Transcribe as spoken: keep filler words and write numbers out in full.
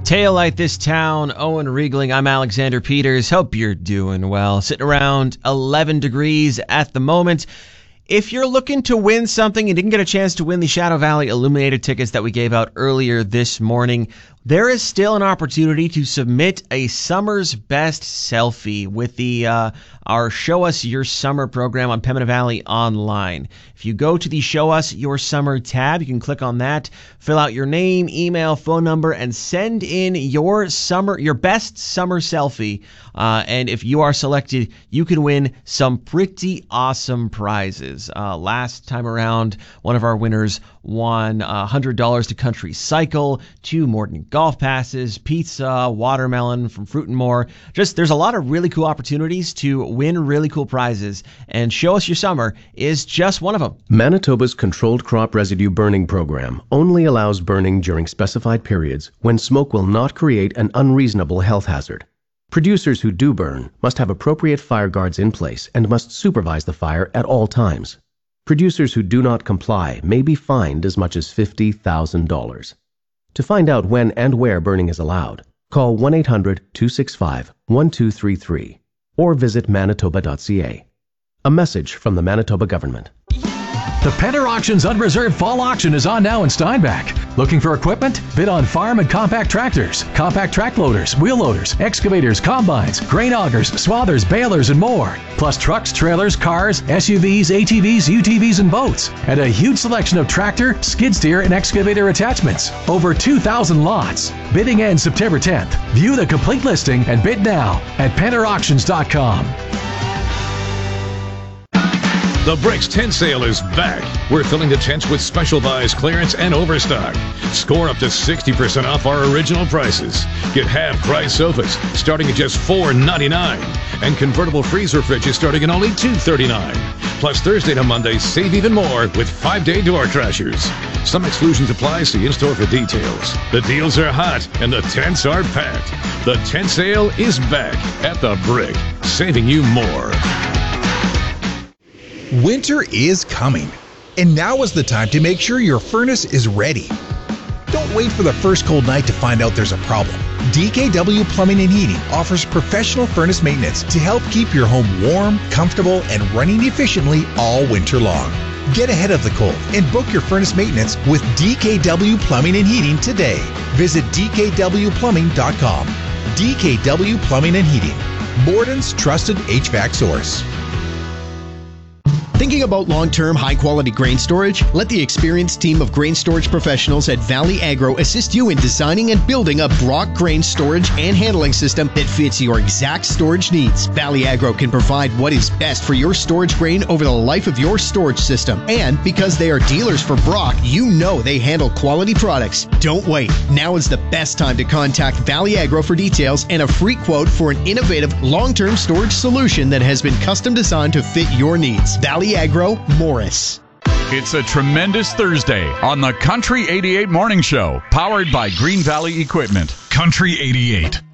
Tail Light This Town, Owen Riegling. I'm Alexander Peters. Hope you're doing well. Sitting around eleven degrees at the moment. If you're looking to win something and didn't get a chance to win the Shadow Valley Illuminated tickets that we gave out earlier this morning, there is still an opportunity to submit a Summer's Best Selfie with the uh, our Show Us Your Summer program on Pembina Valley Online. If you go to the Show Us Your Summer tab, you can click on that, fill out your name, email, phone number, and send in your summer, your best summer selfie. Uh, and if you are selected, you can win some pretty awesome prizes. Uh, last time around, one of our winners won uh, one hundred dollars to Country Cycle, two Morton golf passes, pizza, watermelon from Fruit and More. Just there's a lot of really cool opportunities to win really cool prizes, and Show Us Your Summer is just one of them. Manitoba's Controlled Crop Residue Burning Program only allows burning during specified periods when smoke will not create an unreasonable health hazard. Producers who do burn must have appropriate fire guards in place and must supervise the fire at all times. Producers who do not comply may be fined as much as fifty thousand dollars. To find out when and where burning is allowed, call one eight hundred two six five one two three three or visit manitoba dot c a. A message from the Manitoba government. The Pender Auctions Unreserved Fall Auction is on now in Steinbach. Looking for equipment? Bid on farm and compact tractors, compact track loaders, wheel loaders, excavators, combines, grain augers, swathers, balers, and more. Plus trucks, trailers, cars, S U Vs, A T Vs, U T Vs, and boats. And a huge selection of tractor, skid steer, and excavator attachments. Over two thousand lots. Bidding ends September tenth. View the complete listing and bid now at pender auctions dot com. The Bricks Tent Sale is back. We're filling the tents with special buys, clearance, and overstock. Score up to sixty percent off our original prices. Get half-price sofas starting at just four ninety-nine, and convertible freezer fridges starting at only two thirty-nine. Plus Thursday to Monday, save even more with five-day door crashers. Some exclusions apply. See in-store for details. The deals are hot and the tents are packed. The tent sale is back at the Brick, saving you more. Winter is coming, and now is the time to make sure your furnace is ready. Don't wait for the first cold night to find out there's a problem. D K W Plumbing and Heating offers professional furnace maintenance to help keep your home warm, comfortable, and running efficiently all winter long. Get ahead of the cold and book your furnace maintenance with D K W Plumbing and Heating today. Visit d k w plumbing dot com. D K W Plumbing and Heating, Borden's trusted H V A C source. Thinking about long-term, high-quality grain storage? Let the experienced team of grain storage professionals at Valley Agro assist you in designing and building a Brock grain storage and handling system that fits your exact storage needs. Valley Agro can provide what is best for your storage grain over the life of your storage system. And because they are dealers for Brock, you know they handle quality products. Don't wait. Now is the best time to contact Valley Agro for details and a free quote for an innovative long-term storage solution that has been custom designed to fit your needs. Valley Agro, Morris. It's a tremendous Thursday on the Country eighty-eight Morning Show, powered by Green Valley Equipment. Country eighty-eight.